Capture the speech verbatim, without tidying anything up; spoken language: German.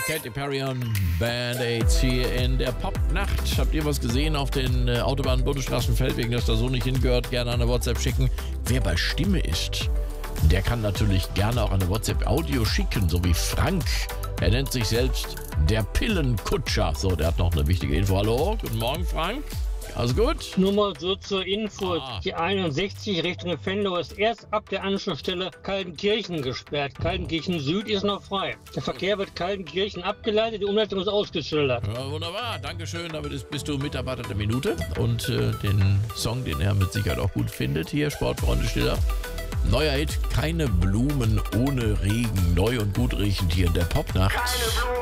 Katy Perry und Band-Aids hier in der Popnacht. Habt ihr was gesehen auf den äh, Autobahnen, Bundesstraßen, Feldwegen, dass da so nicht hingehört? Gerne eine WhatsApp schicken. Wer bei Stimme ist, der kann natürlich gerne auch eine WhatsApp-Audio schicken, so wie Frank. Er nennt sich selbst der Pillenkutscher. So, der hat noch eine wichtige Info. Hallo, guten Morgen, Frank. Alles gut? Nur mal so zur Info, Ah. die einundsechzig Richtung Venlo ist erst ab der Anschlussstelle Kaltenkirchen gesperrt. Kaltenkirchen Süd ist noch frei. Der Verkehr wird Kaltenkirchen abgeleitet, die Umleitung ist ausgeschildert. Ja, wunderbar, Dankeschön. Damit bist du Mitarbeiter der Minute. Und äh, den Song, den er mit Sicherheit auch gut findet, hier, Sportfreunde Stiller. Neuer Hit, keine Blumen ohne Regen. Neu und gut riechend hier in der Popnacht. Keine Blumen